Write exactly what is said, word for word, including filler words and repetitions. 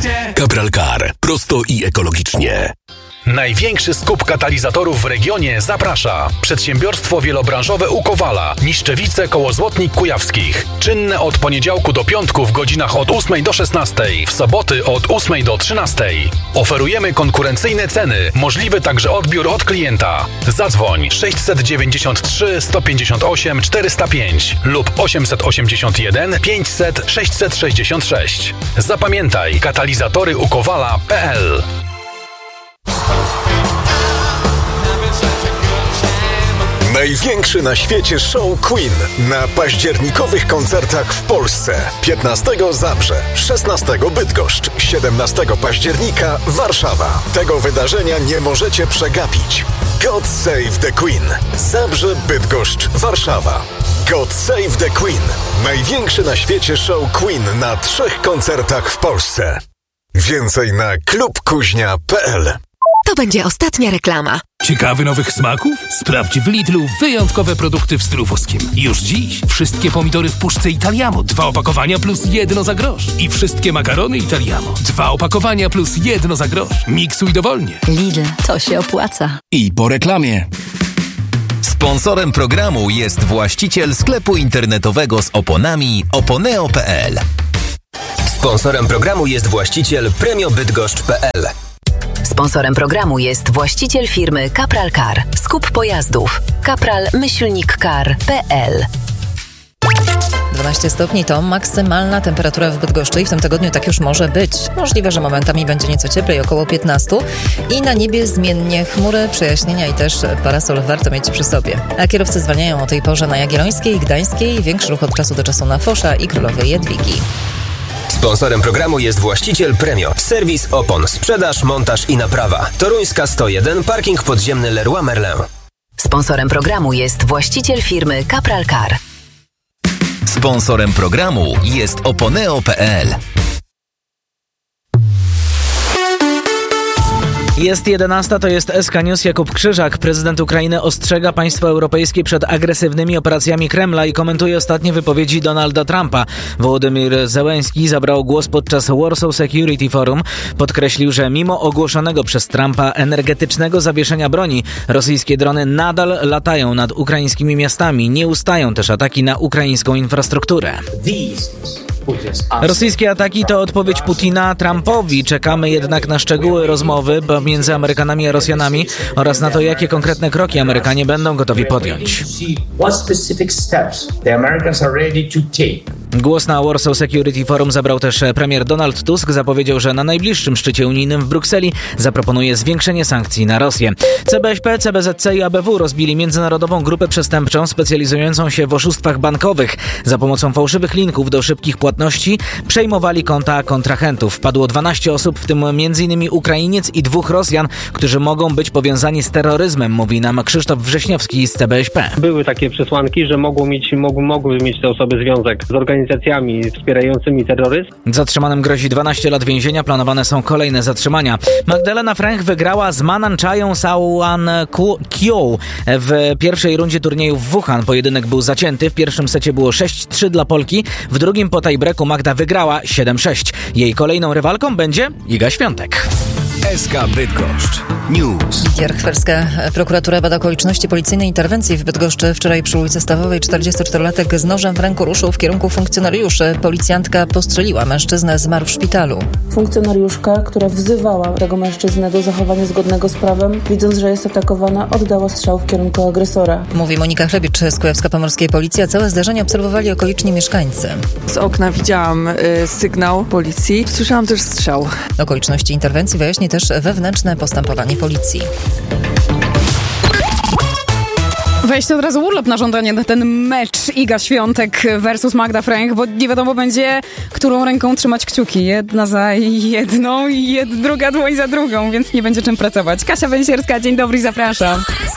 Kapral Car. Prosto i ekologicznie. Największy skup katalizatorów w regionie zaprasza przedsiębiorstwo wielobranżowe u Kowala, Niszczewice koło Złotnik Kujawskich. Czynne od poniedziałku do piątku w godzinach od ósmej do szesnastej, w soboty od ósmej do trzynastej. Oferujemy konkurencyjne ceny, możliwy także odbiór od klienta. Zadzwoń sześćset dziewięćdziesiąt trzy sto pięćdziesiąt osiem czterysta pięć lub osiemset osiemdziesiąt jeden pięćset sześćset sześćdziesiąt sześć. Zapamiętaj, katalizatory u kowala kropka p l. Największy na świecie show Queen na październikowych koncertach w Polsce. piętnastego Zabrze, szesnastego Bydgoszcz, siedemnastego października Warszawa. Tego wydarzenia nie możecie przegapić. God Save the Queen. Zabrze, Bydgoszcz, Warszawa. God Save the Queen. Największy na świecie show Queen na trzech koncertach w Polsce. Więcej na klub kuźnia kropka p l. To będzie ostatnia reklama. Ciekawy nowych smaków? Sprawdź w Lidlu wyjątkowe produkty w stylu włoskim. Już dziś wszystkie pomidory w puszce Italiamo. Dwa opakowania plus jedno za grosz. I wszystkie makarony Italiamo. Dwa opakowania plus jedno za grosz. Miksuj dowolnie. Lidl, to się opłaca. I po reklamie. Sponsorem programu jest właściciel sklepu internetowego z oponami oponeo kropka p l. Sponsorem programu jest właściciel premio bydgoszcz kropka p l. Sponsorem programu jest właściciel firmy Kapral Car. Skup pojazdów. kapral myślnik car kropka p l. dwanaście stopni to maksymalna temperatura w Bydgoszczy i w tym tygodniu tak już może być. Możliwe, że momentami będzie nieco cieplej, około piętnaście i na niebie zmiennie chmury, przejaśnienia i też parasol warto mieć przy sobie. A kierowcy zwalniają o tej porze na Jagiellońskiej, Gdańskiej, większy ruch od czasu do czasu na Fosza i Królowej Jadwigi. Sponsorem programu jest właściciel Premio. Serwis opon, sprzedaż, montaż i naprawa. Toruńska sto jeden, parking podziemny Leroy Merlin. Sponsorem programu jest właściciel firmy Kapral Car. Sponsorem programu jest oponeo kropka p l. Jest jedenasta, to jest S K News. Jakub Krzyżak. Prezydent Ukrainy ostrzega państwa europejskie przed agresywnymi operacjami Kremla i komentuje ostatnie wypowiedzi Donalda Trumpa. Wołodymyr Zełenski zabrał głos podczas Warsaw Security Forum. Podkreślił, że mimo ogłoszonego przez Trumpa energetycznego zawieszenia broni, rosyjskie drony nadal latają nad ukraińskimi miastami. Nie ustają też ataki na ukraińską infrastrukturę. Rosyjskie ataki to odpowiedź Putina Trumpowi. Czekamy jednak na szczegóły rozmowy pomiędzy Amerykanami a Rosjanami oraz na to, jakie konkretne kroki Amerykanie będą gotowi podjąć. Głos na Warsaw Security Forum zabrał też premier Donald Tusk. Zapowiedział, że na najbliższym szczycie unijnym w Brukseli zaproponuje zwiększenie sankcji na Rosję. C B S P, C B Z C i A B W rozbili międzynarodową grupę przestępczą specjalizującą się w oszustwach bankowych. Za pomocą fałszywych linków do szybkich płatności przejmowali konta kontrahentów. Padło dwanaście osób, w tym między innymi Ukrainiec i dwóch Rosjan, którzy mogą być powiązani z terroryzmem, mówi nam Krzysztof Wrześniowski z C B S P. Były takie przesłanki, że mogą mieć, mogły, mogły mieć te osoby związek z organizacjami wspierającymi terroryzm. Zatrzymanym grozi dwanaście lat więzienia, planowane są kolejne zatrzymania. Magdalena Fręch wygrała z Manan Chają Sawan Kyo w pierwszej rundzie turnieju w Wuhan. Pojedynek był zacięty, w pierwszym secie było sześć trzy dla Polki, w drugim po tiebreaku Magda wygrała siedem sześć. Jej kolejną rywalką będzie Iga Świątek. S K Bydgoszcz News. Kierchwerska prokuratura bada okoliczności policyjnej interwencji w Bydgoszczy. Wczoraj przy ulicy Stawowej czterdziestoczterolatek z nożem w ręku ruszył w kierunku funkcjonariuszy. Policjantka postrzeliła mężczyznę, zmarł w szpitalu. Funkcjonariuszka, która wzywała tego mężczyznę do zachowania zgodnego z prawem, widząc, że jest atakowana, oddała strzał w kierunku agresora. Mówi Monika Hrebicz z Kujawsko-Pomorskiej Policji. Całe zdarzenie obserwowali okoliczni mieszkańcy. Z okna widziałam y, sygnał policji. Słyszałam też strzał. Okoliczności interwencji wyjaśni też wewnętrzne postępowanie policji. Weźcie od razu urlop na żądanie na ten mecz Iga Świątek versus Magda Fręch, bo nie wiadomo będzie, którą ręką trzymać kciuki. Jedna za jedną i jed, druga dłoń za drugą, więc nie będzie czym pracować. Kasia Węsierska, dzień dobry, zapraszam.